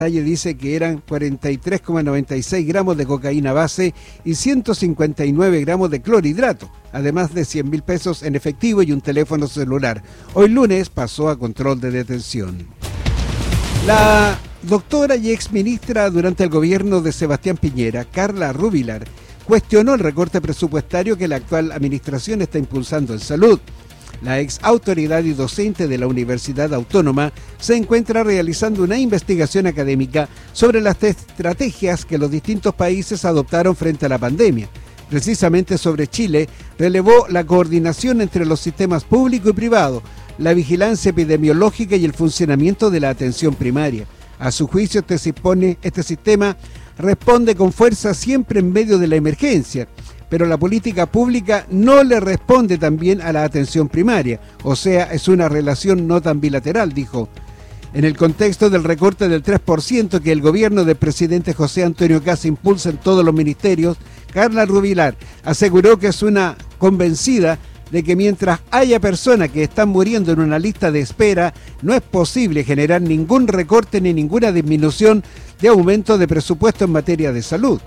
dice que eran 43,96 gramos de cocaína base y 159 gramos de clorhidrato, además de 100.000 pesos en efectivo y un teléfono celular. Hoy lunes pasó a control de detención. La doctora y exministra durante el gobierno de Sebastián Piñera, Carla Rubilar, cuestionó el recorte presupuestario que la actual administración está impulsando en salud. La ex autoridad y docente de la Universidad Autónoma se encuentra realizando una investigación académica sobre las estrategias que los distintos países adoptaron frente a la pandemia. Precisamente sobre Chile, relevó la coordinación entre los sistemas público y privado, la vigilancia epidemiológica y el funcionamiento de la atención primaria. A su juicio, este sistema responde con fuerza siempre en medio de la emergencia, pero la política pública no le responde también a la atención primaria, o sea, es una relación no tan bilateral, dijo. En el contexto del recorte del 3% que el gobierno del presidente José Antonio Kast impulsa en todos los ministerios, Carla Rubilar aseguró que es una convencida de que mientras haya personas que están muriendo en una lista de espera, no es posible generar ningún recorte ni ninguna disminución de aumento de presupuesto en materia de salud.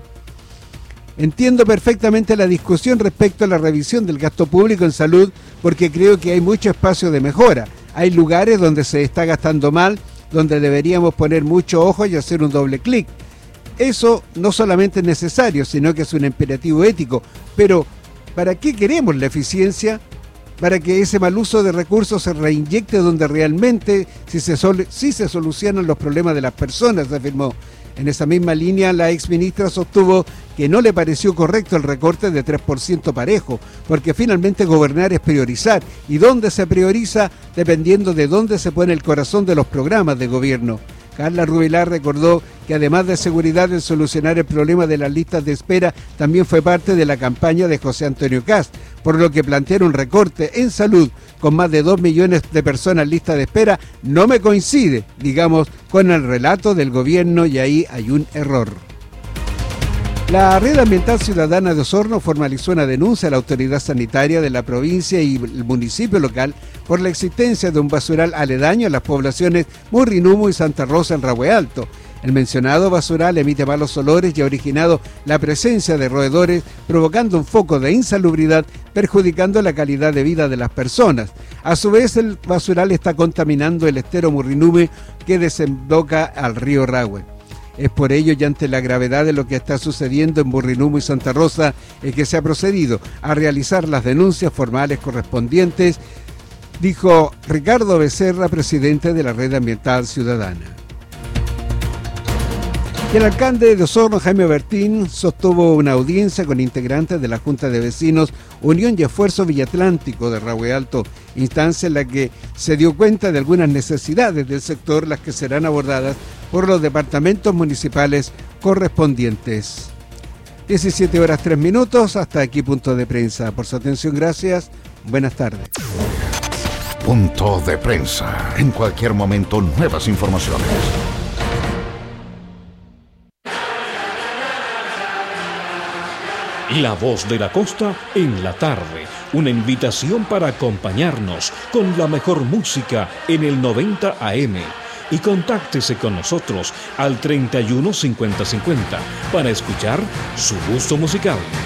Entiendo perfectamente la discusión respecto a la revisión del gasto público en salud porque creo que hay mucho espacio de mejora. Hay lugares donde se está gastando mal, donde deberíamos poner mucho ojo y hacer un doble clic. Eso no solamente es necesario, sino que es un imperativo ético. Pero, ¿para qué queremos la eficiencia? Para que ese mal uso de recursos se reinyecte donde realmente sí se solucionan los problemas de las personas, afirmó. En esa misma línea, la exministra sostuvo que no le pareció correcto el recorte de 3% parejo, porque finalmente gobernar es priorizar, y dónde se prioriza dependiendo de dónde se pone el corazón de los programas de gobierno. Carla Rubilar recordó que además de seguridad en solucionar el problema de las listas de espera, también fue parte de la campaña de José Antonio Kast, por lo que plantear un recorte en salud con más de 2 millones de personas en lista de espera no me coincide, digamos, con el relato del gobierno, y ahí hay un error. La Red Ambiental Ciudadana de Osorno formalizó una denuncia a la autoridad sanitaria de la provincia y el municipio local por la existencia de un basural aledaño a las poblaciones Murrinumo y Santa Rosa en Rahue Alto. El mencionado basural emite malos olores y ha originado la presencia de roedores, provocando un foco de insalubridad, perjudicando la calidad de vida de las personas. A su vez, el basural está contaminando el estero Murrinume que desemboca al río Rahue. Es por ello y ante la gravedad de lo que está sucediendo en Murrinumo y Santa Rosa que se ha procedido a realizar las denuncias formales correspondientes, dijo Ricardo Becerra, presidente de la Red Ambiental Ciudadana. Y el alcalde de Osorno, Jaime Bertín, sostuvo una audiencia con integrantes de la Junta de Vecinos Unión y Esfuerzo Villatlántico de Rahue Alto, instancia en la que se dio cuenta de algunas necesidades del sector, las que serán abordadas por los departamentos municipales correspondientes. 17:03, hasta aquí Punto de Prensa. Por su atención, gracias, buenas tardes. Punto de Prensa, en cualquier momento nuevas informaciones. La Voz de la Costa en la tarde. Una invitación para acompañarnos con la mejor música en el 90 AM. Y contáctese con nosotros al 31 50 50 para escuchar su gusto musical.